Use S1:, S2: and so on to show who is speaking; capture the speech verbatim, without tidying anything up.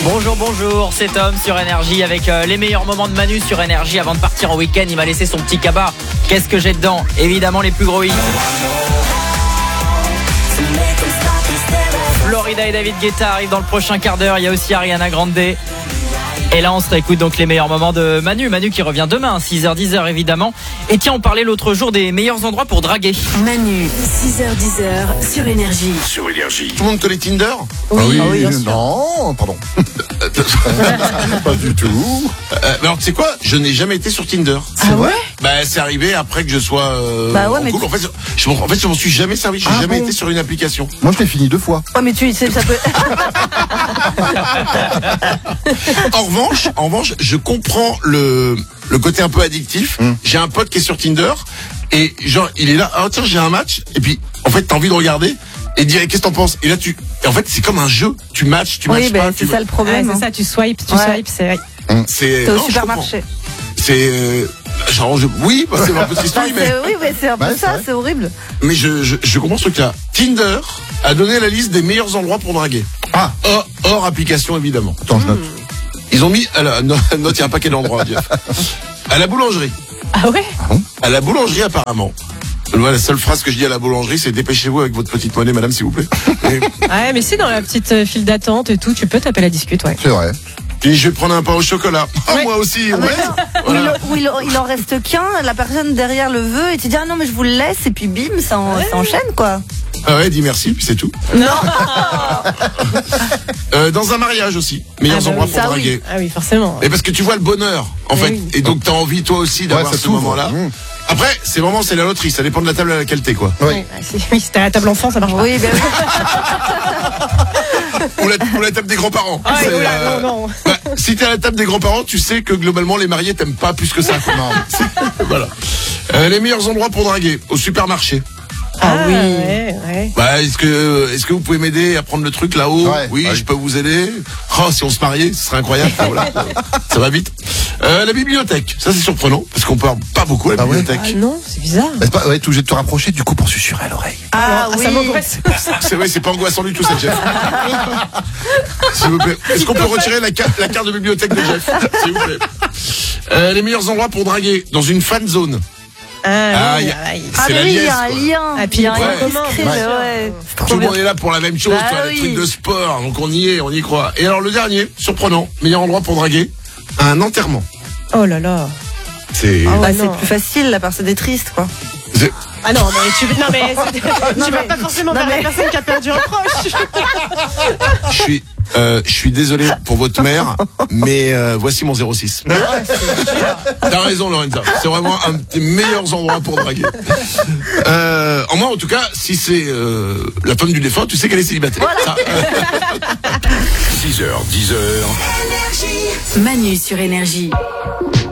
S1: Bonjour, bonjour, c'est Tom sur Énergie avec euh, les meilleurs moments de Manu sur Énergie. Avant de partir en week-end, il m'a laissé son petit cabas. Qu'est-ce que j'ai dedans? Évidemment les plus gros hits. Florida et David Guetta arrivent dans le prochain quart d'heure. Il y a aussi Ariana Grande. Et là on se réécoute donc les meilleurs moments de Manu. Manu qui revient demain, six heures dix heures évidemment. Et tiens, on parlait l'autre jour des meilleurs endroits pour draguer.
S2: Manu, six heures dix heures sur Énergie.
S3: Sur Énergie. Tout le monde connaît Tinder?
S4: Oui,
S5: ah oui,
S4: ah oui bien sûr.
S5: Non, pardon. Pas du tout.
S3: Euh, alors tu sais quoi? Je n'ai jamais été sur Tinder.
S4: C'est ah vrai?
S3: Bah c'est arrivé après que je sois euh,
S4: bah ouais,
S3: en
S4: mais
S3: couple.
S4: tu...
S3: En fait, je, en fait, je m'en suis jamais servi. J'ai
S5: ah
S3: jamais
S5: bon
S3: été sur une application.
S5: Moi, je l'ai fini deux fois.
S4: Ouais, mais tu sais, ça peut.
S3: En revanche, en revanche, je comprends le le côté un peu addictif. Mm. J'ai un pote qui est sur Tinder et genre il est là. Ah tiens, j'ai un match. Et puis en fait, t'as envie de regarder et de dire qu'est-ce que t'en penses. Et là tu, et en fait, c'est comme un jeu. Tu matches, tu
S4: oui,
S3: matches
S4: bah,
S3: pas.
S4: c'est
S3: tu...
S4: ça le problème.
S6: Ouais, c'est ça. Tu swipes, tu
S4: ouais.
S6: swipes, c'est.
S3: C'est
S4: T'es au
S3: non,
S4: supermarché.
S3: C'est euh, genre je... oui, bah, c'est un peu triste,
S4: bah,
S3: mais
S4: oui, mais c'est un peu
S5: ouais,
S4: ça, c'est horrible.
S3: mais je, je je comprends ce truc-là. Tinder a donné la liste des meilleurs endroits pour draguer.
S5: Ah,
S3: hors, hors application évidemment.
S5: Attends, je note.
S3: Ils ont mis à la note, il y a un paquet d'endroits. Jeff. À la boulangerie.
S6: Ah ouais?
S3: À la boulangerie apparemment. Moi, la seule phrase que je dis à la boulangerie, c'est dépêchez-vous avec votre petite monnaie, madame, s'il vous plaît. Et
S6: Ouais, mais si dans la petite euh, file d'attente et tout, tu peux taper la discute, ouais.
S5: C'est vrai.
S3: puis je vais prendre un pain au chocolat. Ah,
S6: Ouais.
S3: moi aussi.
S4: Ah,
S3: Ouais.
S4: d'accord.
S3: Voilà.
S4: Ou il, ou il, il en reste qu'un, la personne derrière le veut et tu dis ah non mais je vous le laisse et puis bim ça, en, ça enchaîne quoi.
S3: Ah ouais, dis merci, puis c'est tout.
S6: Non.
S3: Euh, dans un mariage aussi, meilleurs
S6: Ah bah
S3: endroits
S6: oui,
S3: pour
S4: ça,
S3: draguer.
S6: Ah oui, forcément.
S3: Et parce que tu vois le bonheur, en
S6: Eh
S3: fait.
S6: oui.
S3: Et donc t'as envie toi aussi d'avoir
S5: Ouais, ça
S3: ce
S5: t'ouvre.
S3: moment-là.
S5: Mmh.
S3: Après, c'est vraiment c'est la loterie, ça dépend de la table à laquelle t'es quoi.
S5: Oui.
S6: Ouais, c'est- oui, si t'es à la table enfant, ça marche pas.
S4: Oui, ben oui.
S3: Ou la, ou la table des grands-parents.
S6: Ah,
S3: C'est,
S6: ouais, oula,
S3: euh,
S6: non, non.
S3: bah, si t'es à la table des grands-parents, tu sais que globalement les mariés t'aiment pas plus que ça.
S5: Non.
S3: Voilà. Euh, les meilleurs endroits pour draguer au supermarché.
S6: Ah oui. Ouais, ouais.
S3: Bah, est-ce que est-ce que vous pouvez m'aider à prendre le truc là-haut?
S5: Ouais,
S3: Oui,
S5: ouais.
S3: je peux vous aider. Oh, si on se mariait, ce serait incroyable. Voilà. Ça va vite. Euh, la bibliothèque, ça c'est surprenant parce qu'on parle pas beaucoup à la
S5: Ah ouais.
S3: bibliothèque.
S6: Ah non, c'est bizarre.
S5: Bah, c'est pas, ouais, t'es obligé de te rapprocher du coup pour susurrer à l'oreille.
S4: Ah
S6: Ah,
S4: oui.
S6: ça m'angoisse.
S3: C'est vrai, c'est pas angoissant du tout cette Jeff. S'il vous plaît. Est-ce qu'on peut retirer la carte, la carte de bibliothèque de Jeff? S'il vous plaît. Euh, les meilleurs endroits pour draguer dans une fan zone.
S6: Ah,
S3: Ah,
S6: oui,
S3: y a-
S6: ah, oui.
S4: Ah
S3: c'est
S4: mais
S3: la
S4: oui, il y
S3: liesse,
S4: a un
S3: quoi.
S4: lien.
S6: Ah, puis
S4: il y a un
S6: ouais.
S4: lien qui se crée,
S6: Ouais.
S4: mais ouais. C'est trop
S3: Tout le
S4: bien.
S3: monde est là pour la même chose,
S4: Bah
S3: tu vois,
S4: oui.
S3: les trucs de sport, donc on y est, on y croit. Et alors le dernier, surprenant, meilleur endroit pour draguer, un enterrement.
S6: Oh là là.
S3: C'est,
S4: Ah ouais,
S6: Bah
S4: c'est
S6: non.
S4: plus facile, la personne est triste quoi.
S3: c'est-
S6: Ah non, mais tu, non, mais c'est-
S4: Non,
S6: tu vas
S4: mais-
S6: pas forcément
S4: non,
S6: vers la
S4: mais-
S6: personne qui a perdu un proche.
S3: je suis, euh, je suis désolé pour votre mère, mais euh, voici mon zéro six. T'as raison, Lorenza. C'est vraiment un des meilleurs endroits pour draguer. Euh, en moi, en tout cas, si c'est euh, la femme du défunt, tu sais qu'elle est célibataire. Ça, euh,
S2: six heures, dix heures. Manu sur Énergie.